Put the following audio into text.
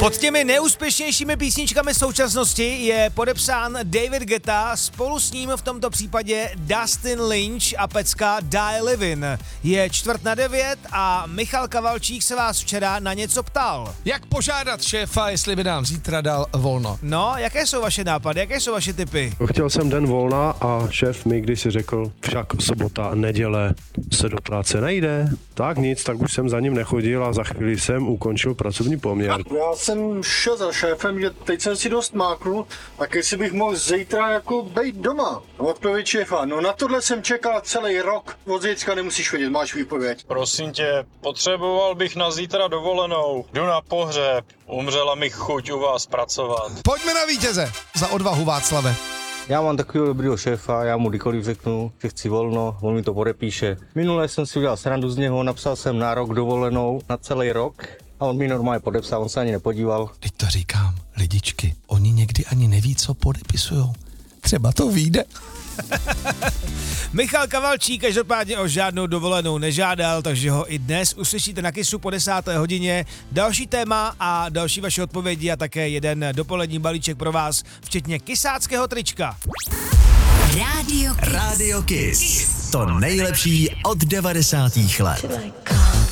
Pod těmi neúspěšnějšími písničkami současnosti je podepsán David Guetta, spolu s ním v tomto případě Dustin Lynch a pecka Die Livin. Je 8:45 a Michal Kavalčík se vás včera na něco ptal. Jak požádat šéfa, jestli by nám zítra dal volno? No, jaké jsou vaše nápady, jaké jsou vaše tipy? Chtěl jsem den volna a šéf mi když si řekl, však sobota, neděle se do práce nejde. Tak nic, tak už jsem za ním nechodil a za chvíli jsem ukončil pracovní poměr. Já jsem šel za šéfem, že teď jsem si dost máknul, tak jestli bych mohl zítra jako bejt doma. Odpověď šéfa, no na tohle jsem čekal celý rok. Od zítřka nemusíš chodit, máš výpověď. Prosím tě, potřeboval bych na zítra dovolenou. Jdu na pohřeb, umřela mi chuť u vás pracovat. Pojďme na vítěze za odvahu, Václave. Já mám takového dobrýho šéfa, já mu kdykoliv řeknu, že chci volno, on mi to podepíše. Minule jsem si udělal srandu z něho, napsal jsem na rok dovolenou, na celý rok a on mi normálně podepsal, on se ani nepodíval. Teď to říkám, lidičky, oni někdy ani neví, co podepisujou. Třeba to vyjde. Michal Kavalčík každopádně o žádnou dovolenou nežádal, takže ho i dnes uslyšíte na Kissu po 10. hodině. Další téma a další vaše odpovědi a také jeden dopolední balíček pro vás, včetně kysáckého trička. Radio Kiss. To nejlepší od 90. let.